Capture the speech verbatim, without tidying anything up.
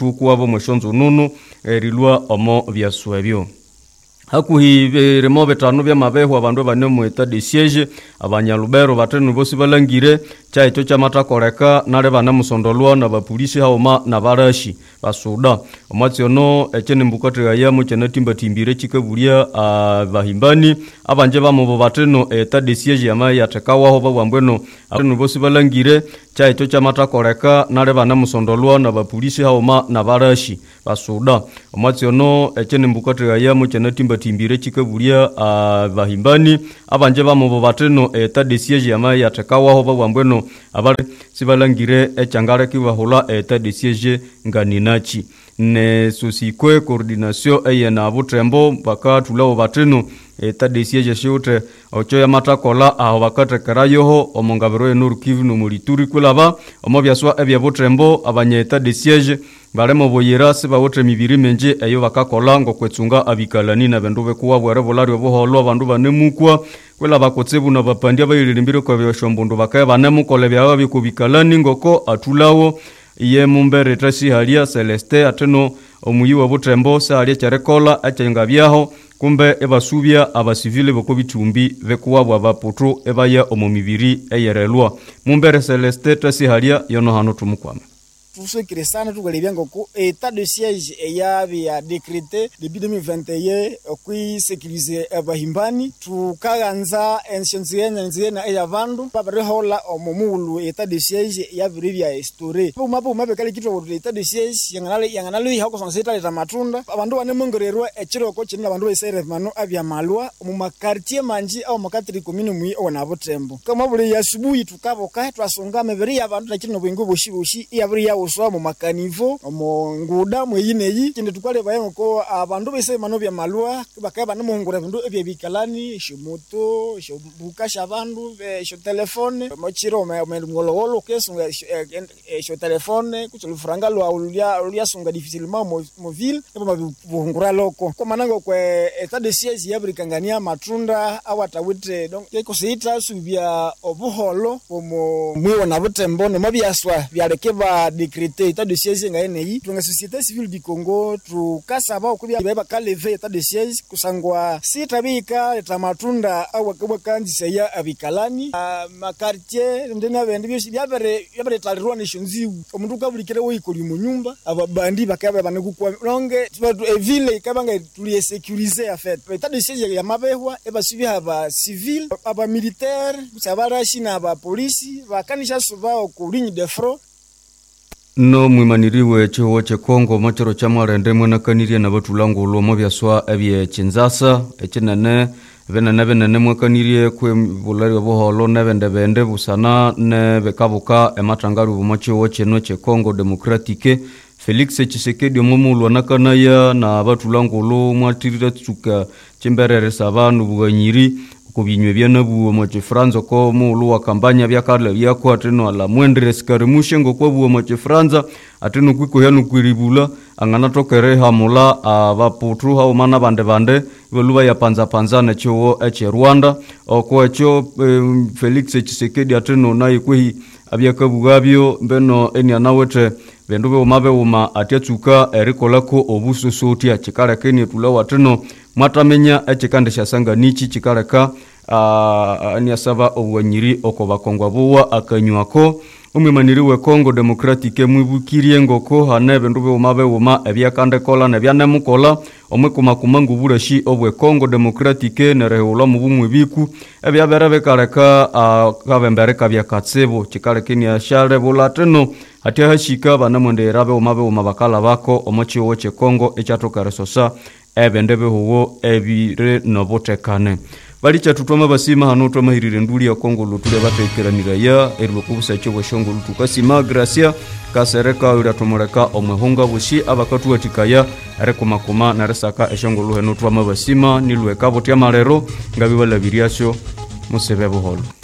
omuntu kuabo mweshonzo nunu erilwa omo byaswebyo. Hakuhi birimo betanu bya mabeho abandu bane mu etat de siège abanyalubero batenu bosi balangire cha icyo cyamatakoreka nare bana musondolwa na bapolisi haoma na barashi basuda omwatsi ono ekene mbukatira ya mu cyana timba timbire kikabulia abahimbani abanje bamubo batenu etat de siège yama yatekawaho babwambweno abanu bosi balangire cha icyo cyamatakoreka nare bana musondolwa na bapolisi haoma na barashi basuda omwatsi ono ekene mbukatira ya mu cyana timba timbire kikabulia abahimbani abanje bamubo batenu etat de siège yama yatekawaho babwambweno abale sibalangire echangara kiwahula etat de siège nganinachi ne sosikwe coordination eye na butrembo baka tulao batenu etat de siège shote ocho ya matakola aho bakatekera yoho omongabero enuru kivu no mulituri kulaba omobyaswa ebya butrembo abanye etat de siège baremo boyera se bawotre mibiri menje eyo bakakola ngo kwetsunga abikalani na bendo bekuwa bware bolari obuholo abandu banemukwa kwela bakotsebu na bapandia bayiririmbire kwa byoshombondo bakaya banemukole byawa bikubikalani ngoko atulawo iye mumbere trasi halia Celeste ateno omuyi wa butrembo sa halia charekola achenga byaho kumbe ebasubya abasivile boko bitumbi bekuwa bwa bapoto ebaya omumibiri eyerelwa mumbere Celeste trasi halia yono hano tumukwama. Tusekire sana tukalebya ngoko etat de siège eyabi ya décrété depuis deux mille vingt et un okui sécuriser abahimbani tukaganza enshenziyenya nziyena eyabandu babarehola omumulu etat de siège yabiri bya history bumapo mabe kale kitwa etat de siège yanganale yanganale hako sonseta leta matunda abandu banemongererwa echiroko kinina abandu besere mano abya malwa mu makartier manji au makatri commune mu ona butembo kama buli yasubuhi tukaboka twasonga mebiri yabandu nakino bwingo boshiboshi yabiri ya uswa mu makanivo mu nguda mu yineyi kinde tukale bayengo ko abandu bese mano bya malwa bakaya banemongura bindu ebya bikalani shimoto shobuka shabandu sho telefone mo chiro me ngololo kesunga sho telefone kutulufranga lwa ulia ulia sunga difficilement mo ville ebo mabungura loko kwa manango kwe etat de siège yabrikangania matunda awatawite donc keko sita subya obuholo mo mwiwo na butembo no mabyaswa byalekeba décrété état de siège ngayeneyi tunga société civile du Congo tukasaba okubya baba kaleve état de siège kusangwa sitabika eta matunda awakabwa kanjisa ya abikalani ma quartier ndena bende byoshi byabere byabere talirwa nishonzi omuntu kabulikire wo ikoli mu nyumba ababandi bakaba banekukwa longe ville kabanga tuli sécuriser en fait état de siège ya mabehwa ebasubi aba civil aba militaire kusabarashi na aba polisi bakanisha suba ku ligne de front no mwimaniriwe cheho che Kongo machero chamarende mwana kanirie na batulango lo mobyaswa ebye chinzasa echenene venene venene mwakanirie kwe bulari boholo nebende bende busana ne bekabuka ematangaru bumacheho cheno che Kongo Democratique Felix Tshisekedi omumulwa nakanaya na batulango lo mwatirira tsuka chimberere sabanu buganyiri kubinywe byanabu mo Franza ko mulu wa kampanya bya Karla byako ateno ala mwendere skarimushe ngo kwabu mo Franza ateno kwiko yanu kwiribula angana tokere hamula abaputru ha umana bande bande beluba ya panza panza na cho eche Rwanda oko echo e, Felix Tshisekedi ateno nayi kwi abyakabugabyo beno eni anawete bendube umabe uma atetsuka erikolako obuso sotia chikara keni tulawa ateno matamenya echikandesha sanga nichi chikareka uh, ni asaba obwanyiri okoba kongwa buwa akanywako umwimaniriwe Kongo Democratique mwibukirie ngoko hanebe ndube umabe uma ebyakande kola nebyanemukola omwe kumakuma nguburashi obwe Kongo Democratique nerehola mu bumwe biku ebyaberebe kareka uh, kabembere kabyakatsebo chikarekeni ashare bulateno hatia hashika banamwende rabe umabe umabakala bako omochi woche Kongo echatoka resosa ebendebe huwo ebire nobotekane balicha tutoma basima hano tomahirire nduli ya Kongo lutule batekeranira ya erilokubusa cyo shongo lutukasima gracia kasereka uratomoreka omwehonga bushi abakatu atikaya arekomakoma na resaka eshongo luheno twama basima nilweka botia marero ngabibala biriasho musebebo holo.